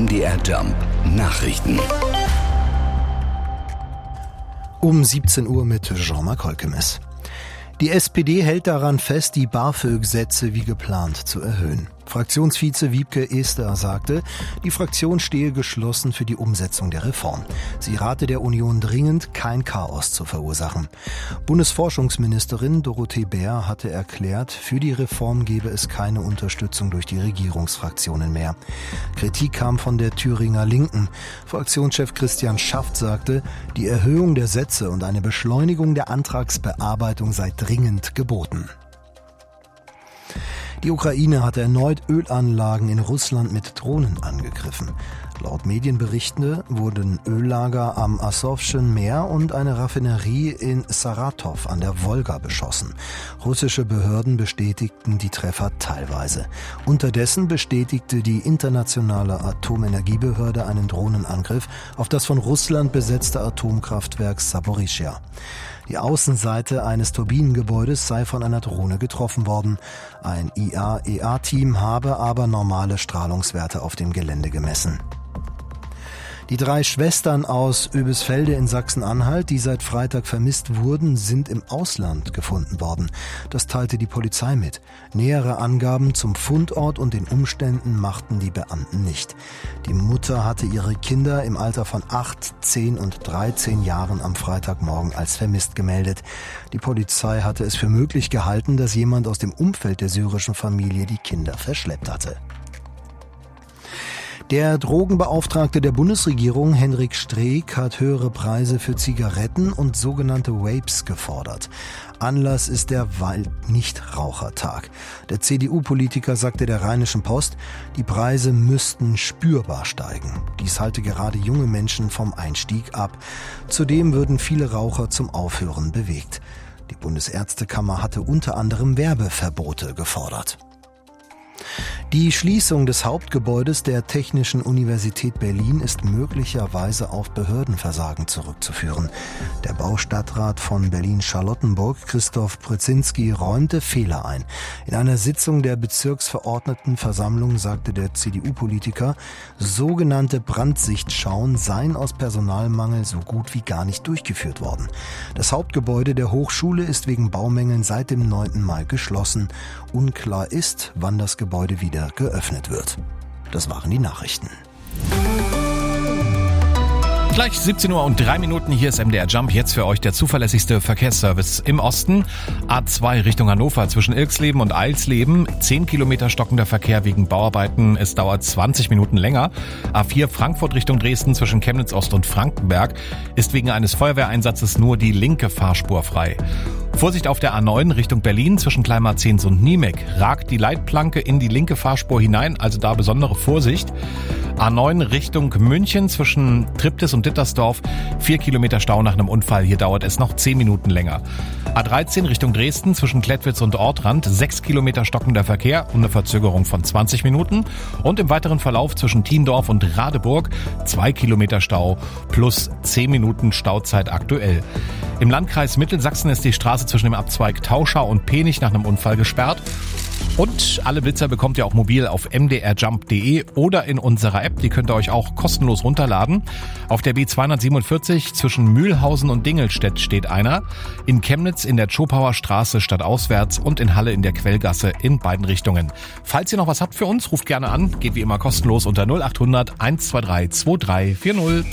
MDR Jump Nachrichten. Um 17 Uhr mit Jean-Marc Holkemes. Die SPD hält daran fest, die BAföG-Sätze wie geplant zu erhöhen. Fraktionsvize Wiebke Ester sagte, die Fraktion stehe geschlossen für die Umsetzung der Reform. Sie rate der Union dringend, kein Chaos zu verursachen. Bundesforschungsministerin Dorothee Bär hatte erklärt, für die Reform gebe es keine Unterstützung durch die Regierungsfraktionen mehr. Kritik kam von der Thüringer Linken. Fraktionschef Christian Schaft sagte, die Erhöhung der Sätze und eine Beschleunigung der Antragsbearbeitung sei dringend geboten. Die Ukraine hatte erneut Ölanlagen in Russland mit Drohnen angegriffen. Laut Medienberichten wurden Öllager am Asowschen Meer und eine Raffinerie in Saratow an der Wolga beschossen. Russische Behörden bestätigten die Treffer teilweise. Unterdessen bestätigte die internationale Atomenergiebehörde einen Drohnenangriff auf das von Russland besetzte Atomkraftwerk Saporischschja. Die Außenseite eines Turbinengebäudes sei von einer Drohne getroffen worden. Ein IAEA-Team habe aber normale Strahlungswerte auf dem Gelände gemessen. Die 3 Schwestern aus Oebisfelde in Sachsen-Anhalt, die seit Freitag vermisst wurden, sind im Ausland gefunden worden. Das teilte die Polizei mit. Nähere Angaben zum Fundort und den Umständen machten die Beamten nicht. Die Mutter hatte ihre Kinder im Alter von 8, 10 und 13 Jahren am Freitagmorgen als vermisst gemeldet. Die Polizei hatte es für möglich gehalten, dass jemand aus dem Umfeld der syrischen Familie die Kinder verschleppt hatte. Der Drogenbeauftragte der Bundesregierung, Henrik Streeck, hat höhere Preise für Zigaretten und sogenannte Vapes gefordert. Anlass ist der Nichtrauchertag. Der CDU-Politiker sagte der Rheinischen Post, die Preise müssten spürbar steigen. Dies halte gerade junge Menschen vom Einstieg ab. Zudem würden viele Raucher zum Aufhören bewegt. Die Bundesärztekammer hatte unter anderem Werbeverbote gefordert. Die Schließung des Hauptgebäudes der Technischen Universität Berlin ist möglicherweise auf Behördenversagen zurückzuführen. Der Baustadtrat von Berlin-Charlottenburg, Christoph Brzezinski, räumte Fehler ein. In einer Sitzung der Bezirksverordnetenversammlung sagte der CDU-Politiker, sogenannte Brandsichtsschauen seien aus Personalmangel so gut wie gar nicht durchgeführt worden. Das Hauptgebäude der Hochschule ist wegen Baumängeln seit dem 9. Mai geschlossen. Unklar ist, wann das Gebäude wieder geöffnet wird. Das waren die Nachrichten. Gleich 17:03 Uhr, hier ist MDR Jump, jetzt für euch der zuverlässigste Verkehrsservice im Osten. A2 Richtung Hannover zwischen Ilksleben und Eilsleben, 10 Kilometer stockender Verkehr wegen Bauarbeiten, es dauert 20 Minuten länger. A4 Frankfurt Richtung Dresden zwischen Chemnitz Ost und Frankenberg ist wegen eines Feuerwehreinsatzes nur die linke Fahrspur frei. Vorsicht auf der A9 Richtung Berlin zwischen Kleinmarzens und Niemek. Ragt die Leitplanke in die linke Fahrspur hinein, also da besondere Vorsicht. A9 Richtung München zwischen Triptis und Dittersdorf, 4 Kilometer Stau nach einem Unfall. Hier dauert es noch 10 Minuten länger. A13 Richtung Dresden zwischen Klettwitz und Ortrand, 6 Kilometer stockender Verkehr und eine Verzögerung von 20 Minuten. Und im weiteren Verlauf zwischen Thiendorf und Radeburg, 2 Kilometer Stau plus 10 Minuten Stauzeit aktuell. Im Landkreis Mittelsachsen ist die Straße zwischen dem Abzweig Tauschau und Penich nach einem Unfall gesperrt. Und alle Blitzer bekommt ihr auch mobil auf mdrjump.de oder in unserer App. Die könnt ihr euch auch kostenlos runterladen. Auf der B247 zwischen Mühlhausen und Dingelstedt steht einer. In Chemnitz in der Zschopauer Straße stadtauswärts und in Halle in der Quellgasse in beiden Richtungen. Falls ihr noch was habt für uns, ruft gerne an. Geht wie immer kostenlos unter 0800 123 2340.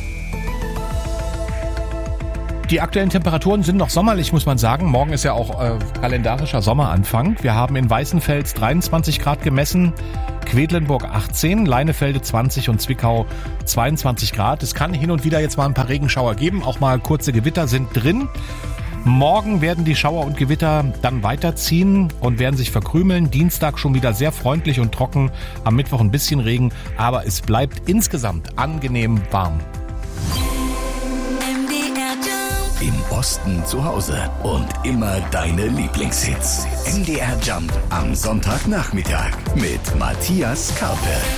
Die aktuellen Temperaturen sind noch sommerlich, muss man sagen. Morgen ist ja auch kalendarischer Sommeranfang. Wir haben in Weißenfels 23 Grad gemessen, Quedlinburg 18, Leinefelde 20 und Zwickau 22 Grad. Es kann hin und wieder jetzt mal ein paar Regenschauer geben, auch mal kurze Gewitter sind drin. Morgen werden die Schauer und Gewitter dann weiterziehen und werden sich verkrümeln. Dienstag schon wieder sehr freundlich und trocken, am Mittwoch ein bisschen Regen, aber es bleibt insgesamt angenehm warm. Im Osten zu Hause und immer deine Lieblingshits. MDR Jump am Sonntagnachmittag mit Matthias Karpe.